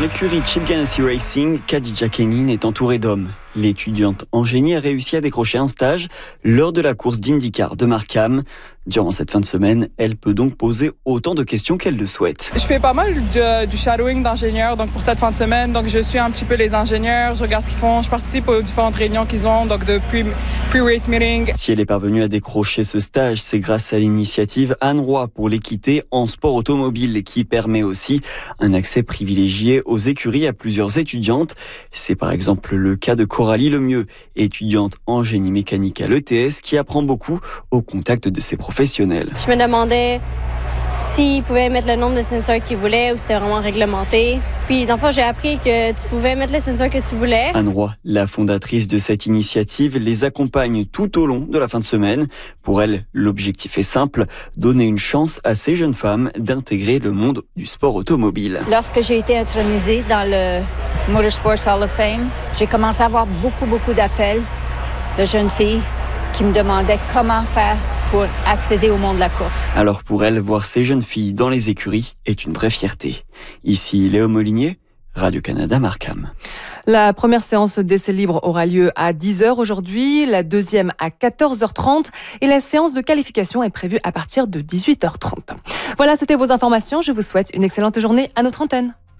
l'écurie Chip Ganassi Racing, Khadija Kenin est entourée d'hommes. L'étudiante en génie a réussi à décrocher un stage lors de la course d'IndyCar de Markham. Durant cette fin de semaine, elle peut donc poser autant de questions qu'elle le souhaite. Je fais pas mal du shadowing d'ingénieurs donc pour cette fin de semaine. Donc je suis un petit peu les ingénieurs, je regarde ce qu'ils font, je participe aux différentes réunions qu'ils ont, donc de pre-race meeting. Si elle est parvenue à décrocher ce stage, c'est grâce à l'initiative Anne Roy pour l'équité en sport automobile qui permet aussi un accès privilégié aux écuries à plusieurs étudiantes. C'est par exemple le cas de Coralie Lemieux, étudiante en génie mécanique à l'ETS qui apprend beaucoup au contact de ses professionnels. Je me demandais s'ils pouvaient mettre le nombre de sensors qu'ils voulaient ou c'était vraiment réglementé. Puis, dans le fond, j'ai appris que tu pouvais mettre les sensors que tu voulais. Anne Roy, la fondatrice de cette initiative, les accompagne tout au long de la fin de semaine. Pour elle, l'objectif est simple, donner une chance à ces jeunes femmes d'intégrer le monde du sport automobile. Lorsque j'ai été intronisée dans le Motorsports Hall of Fame, j'ai commencé à avoir beaucoup d'appels de jeunes filles qui me demandaient comment faire pour accéder au monde de la course. Alors pour elle, voir ces jeunes filles dans les écuries est une vraie fierté. Ici Léo Molinier, Radio-Canada Markham. La première séance d'essai libre aura lieu à 10h aujourd'hui, la deuxième à 14h30 et la séance de qualification est prévue à partir de 18h30. Voilà, c'était vos informations. Je vous souhaite une excellente journée à notre antenne.